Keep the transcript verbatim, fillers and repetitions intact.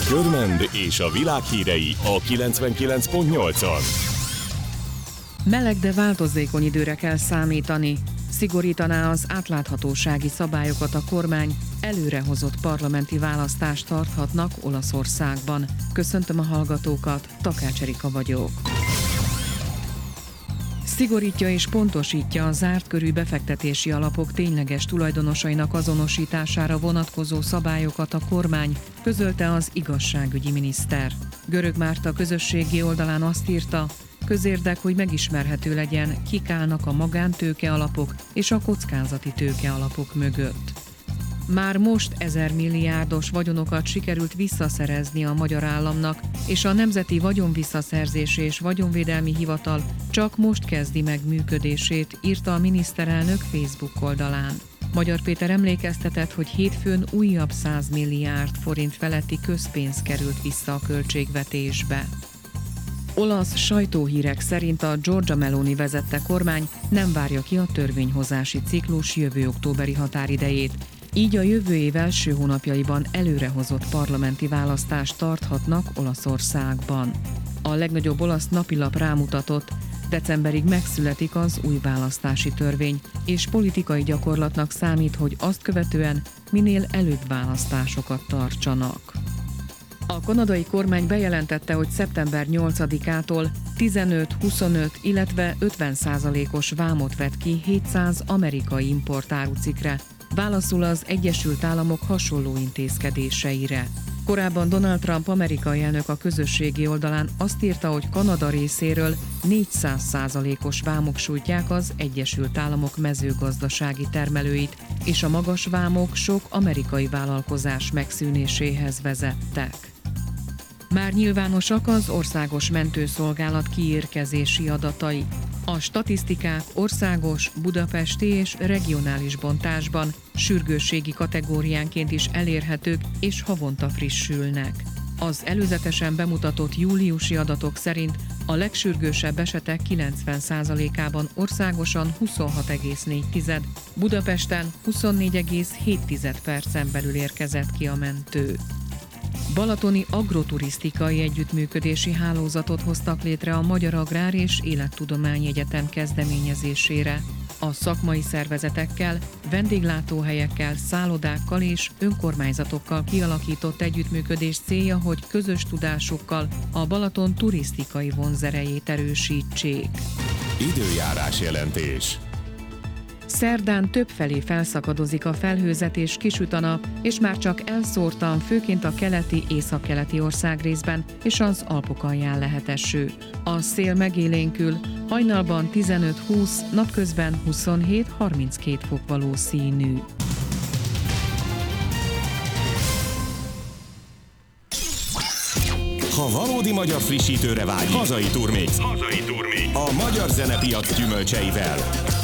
Körmend és a világ hírei a kilencvenkilenc pont nyolcon. Meleg, de változékony időre kell számítani. Szigorítaná az átláthatósági szabályokat a kormány, előrehozott parlamenti választást tarthatnak Olaszországban. Köszöntöm a hallgatókat, Takács Erika vagyok. Szigorítja és pontosítja a zárt körű befektetési alapok tényleges tulajdonosainak azonosítására vonatkozó szabályokat a kormány, közölte az igazságügyi miniszter. Görög Márta közösségi oldalán azt írta, közérdek, hogy megismerhető legyen, kik állnak a magántőke alapok és a kockázati tőke alapok mögött. Már most ezer milliárdos vagyonokat sikerült visszaszerezni a magyar államnak, és a Nemzeti Vagyonvisszaszerzési és Vagyonvédelmi Hivatal csak most kezdi meg működését, írta a miniszterelnök Facebook oldalán. Magyar Péter emlékeztetett, hogy hétfőn újabb száz milliárd forint feletti közpénz került vissza a költségvetésbe. Olasz sajtóhírek szerint a Giorgia Meloni vezette kormány nem várja ki a törvényhozási ciklus jövő októberi határidejét, így a jövő év első hónapjaiban előrehozott parlamenti választást tarthatnak Olaszországban. A legnagyobb olasz napilap rámutatott, decemberig megszületik az új választási törvény, és politikai gyakorlatnak számít, hogy azt követően minél előbb választásokat tartsanak. A kanadai kormány bejelentette, hogy szeptember nyolcadikától tizenöt, huszonöt, illetve ötven százalékos vámot vet ki hétszáz amerikai importárucikkre, válaszul az Egyesült Államok hasonló intézkedéseire. Korábban Donald Trump amerikai elnök a közösségi oldalán azt írta, hogy Kanada részéről négyszáz százalékos vámok sújtják az Egyesült Államok mezőgazdasági termelőit, és a magas vámok sok amerikai vállalkozás megszűnéséhez vezettek. Már nyilvánosak az Országos Mentőszolgálat kiérkezési adatai. A statisztikák országos, budapesti és regionális bontásban, sürgősségi kategóriánként is elérhetők és havonta frissülnek. Az előzetesen bemutatott júliusi adatok szerint a legsürgősebb esetek kilencven százalékában országosan huszonhat egész négy, Budapesten huszonnégy egész hét percen belül érkezett ki a mentő. Balatoni agroturisztikai együttműködési hálózatot hoztak létre a Magyar Agrár és Élettudományi Egyetem kezdeményezésére. A szakmai szervezetekkel, vendéglátóhelyekkel, szállodákkal és önkormányzatokkal kialakított együttműködés célja, hogy közös tudásukkal a Balaton turisztikai vonzerejét erősítsék. Időjárás jelentés. Szerdán többfelé felszakadozik a felhőzet és kisüt a nap, és már csak elszórtan, főként a keleti, északkeleti országrészben és az Alpok alján lehet eső. A szél megélénkül, hajnalban tizenöt-húsz, napközben huszonhét-harminckét fok valószínű. Ha valódi magyar frissítőre vágysz, hazai turmix. Hazai turmix. A magyar zenepiac gyümölcseivel.